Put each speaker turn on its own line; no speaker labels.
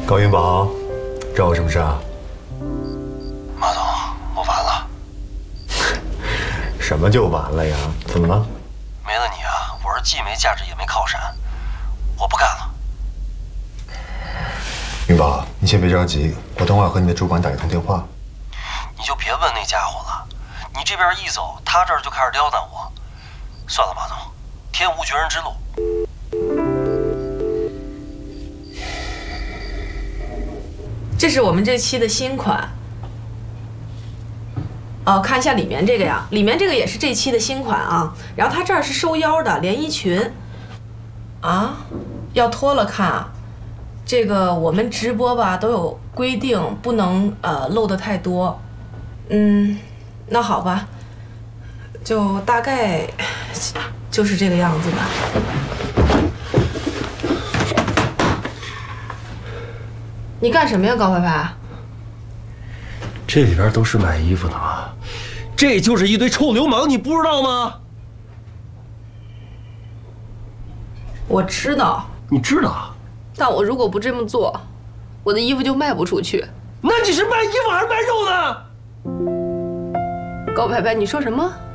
高云宝，找我什么事啊？
马总，我完了。
什么就完了呀？怎么了？
没了你啊，我是既没价值也没靠山，我不干了。
云宝，你先别着急，我等会儿和你的主管打一通电话。
你就别问那家伙了，你这边一走，他这儿就开始刁难我。算了，马总，天无绝人之路。
这是我们这期的新款。哦，看一下里面这个呀，里面这个也是这期的新款啊。然后它这儿是收腰的连衣裙，啊，要脱了看啊。这个我们直播吧都有规定，不能露得太多。那好吧，就大概就是这个样子吧。你干什么呀，高拍拍？
这里边都是买衣服的啊，这就是一堆臭流氓，你不知道吗？
我知道。
你知道？
但我如果不这么做，我的衣服就卖不出去。
那你是卖衣服还是卖肉呢？
高拍拍，你说什么？